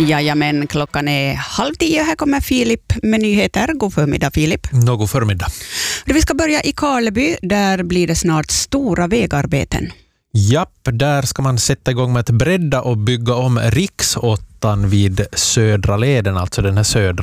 Jajamän, klockan är 9:30. Här kommer Filip med nyheter. God förmiddag, Filip. God förmiddag. Vi ska börja i Karleby. Där blir det snart stora vägarbeten. Japp, där ska man sätta igång med att bredda och bygga om Riksåttan vid Södra leden, alltså den här södra